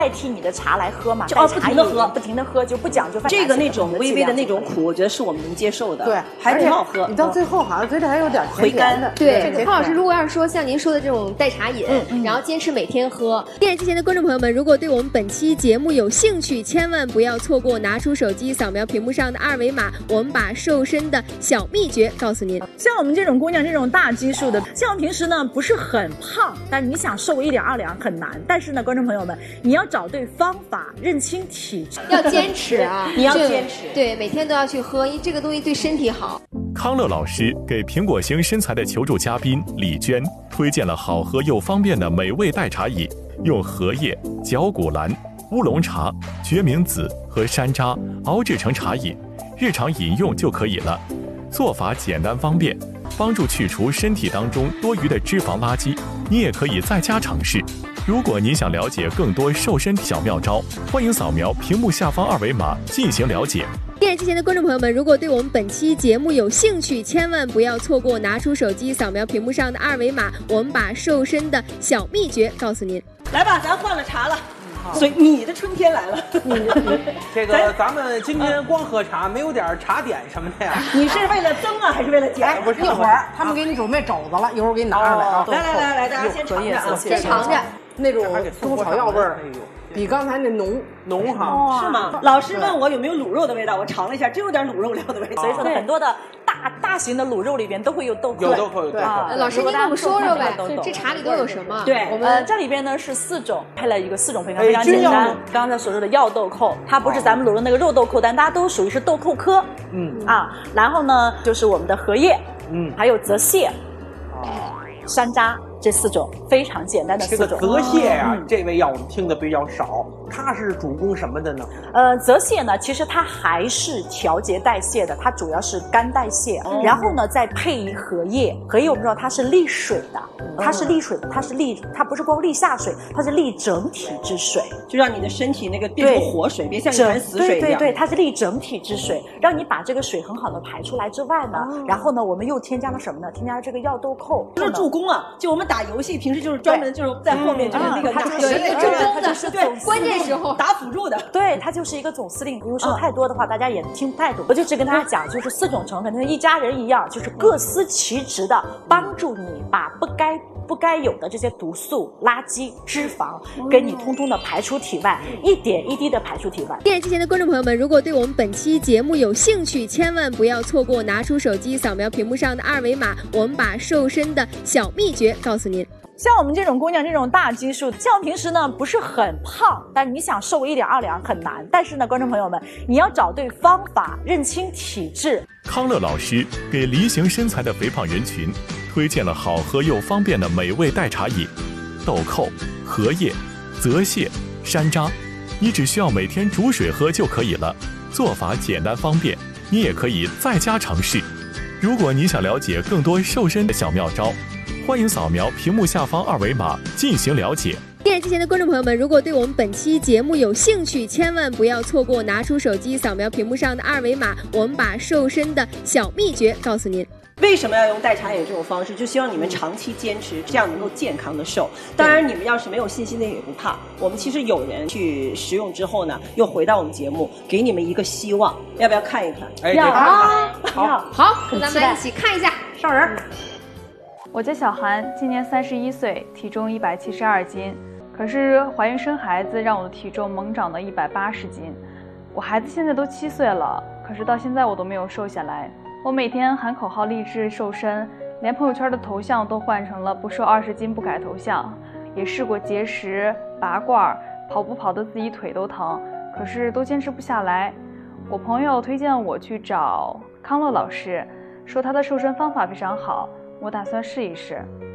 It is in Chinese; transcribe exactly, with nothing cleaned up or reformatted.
代替你的茶来喝嘛， 哦，不停的喝， 不停的喝，就不讲究饭。 这个那种微微的那种苦，我觉得是我们能接受的。 对， 还不好喝。 你到最后好像嘴里还有点回甘的。 对，康老师，如果要是说像您说的这种代茶饮， 嗯、 然后坚持每天喝，电视机前的观众朋友们，如果对我们本期节目有兴趣，千万不要错过，拿出手机扫描屏幕上的二维码，我们把瘦身的小秘诀告诉您。 像我们这种姑娘，这种大基数的，像我平时呢不是很胖，但你想瘦一两二两很难。但是呢，观众朋友们，你要找对方法，认清体质， 要坚持啊！ 你要坚持， 对，每天都要去喝，因为这个东西对身体好。 康乐老师给苹果型身材的求助嘉宾李娟推荐了好喝又方便的美味代茶饮，用荷叶、绞股蓝、乌龙茶、决明子和山楂熬制成茶饮，日常饮用就可以了。做法简单方便，帮助去除身体当中多余的脂肪垃圾。你也可以在家尝试。如果您想了解更多瘦身小妙招，欢迎扫描屏幕下方二维码进行了解。 电视机前的观众朋友们，如果对我们本期节目有兴趣，千万不要错过，拿出手机扫描屏幕上的二维码，我们把瘦身的小秘诀告诉您。 来吧，咱换了茶了。所以你的春天来了。 这个咱们今天光喝茶，没有点茶点什么的呀？ 你是为了增啊，还是为了减？ 不是， 一会儿他们给你准备肘子了，一会儿给你拿上来啊。 来来来来，大家先尝着啊， 先尝着。 那种中草药味儿，比刚才那浓浓哈， 是吗？老师问我有没有卤肉的味道，我尝了一下，真有点卤肉料的味道。 所以说很多的大大型的卤肉里边都会有豆蔻， 有豆蔻，有豆蔻。 老师，您给我们说说呗，这茶里都有什么？ 对，我们这里边呢是四种，配了一个四种配方，非常简单。刚才所说的药豆蔻，它不是咱们卤肉那个肉豆蔻，但大家都属于是豆蔻科。嗯啊，然后呢就是我们的荷叶，嗯，还有泽泻，山楂。这四种非常简单的四种。 这个泽泻呀、啊，嗯、这味药我们听的比较少，它是主攻什么的呢？ 呃，泽泻呢，其实它还是调节代谢的，它主要是肝代谢。哦、然后呢，再配以荷叶，荷叶我们知道它是利水的，它是利水的，它是利，它不是光利下水，它是利整体之水， 就让你的身体那个变成活水，别像一潭死水一样。 对对对，它是利整体之水，让你把这个水很好的排出来之外呢，哦、然后呢，我们又添加了什么呢？添加了这个药豆蔻， 就是助攻啊，就我们。打游戏平时就是专门就是在后面就是那个打有一个助攻的， 对， 关键时候打辅助的， 对，它就是一个总司令。因为说太多的话，大家也听不太懂，我就只跟大家讲，就是四种成分，跟一家人一样，就是各司其职的帮助你把不该不该有的这些毒素、垃圾、脂肪，跟你通通的排出体外，一点一滴的排出体外。 电视机前的观众朋友们，如果对我们本期节目有兴趣，千万不要错过，拿出手机扫描屏幕上的二维码，我们把瘦身的小秘诀告诉您。 像我们这种姑娘，这种大基数，像我平时呢不是很胖，但你想瘦一两二两很难。但是呢，观众朋友们，你要找对方法，认清体质。 康乐老师给梨形身材的肥胖人群推荐了好喝又方便的美味代茶饮，豆蔻、荷叶、泽泻、山楂，你只需要每天煮水喝就可以了。做法简单方便，你也可以在家尝试。如果你想了解更多瘦身的小妙招，欢迎扫描屏幕下方二维码进行了解。 电视机前的观众朋友们，如果对我们本期节目有兴趣，千万不要错过，拿出手机扫描屏幕上的二维码，我们把瘦身的小秘诀告诉您。 为什么要用代茶饮这种方式？就希望你们长期坚持，这样能够健康的瘦。当然，你们要是没有信心的也不怕，我们其实有人去食用之后呢，又回到我们节目，给你们一个希望。要不要看一看？ 哎， 要啊！ 好，好，咱们来一起看一下。上人。 我叫小韩，今年三十一岁，体重一百七十二斤。可是怀孕生孩子让我的体重猛涨到一百八十斤。我孩子现在都七岁了，可是到现在我都没有瘦下来。我每天喊口号励志瘦身，连朋友圈的头像都换成了不瘦二十斤不改头像。也试过节食、拔罐，跑步跑得自己腿都疼，可是都坚持不下来。我朋友推荐我去找康乐老师，说他的瘦身方法非常好，我打算试一试。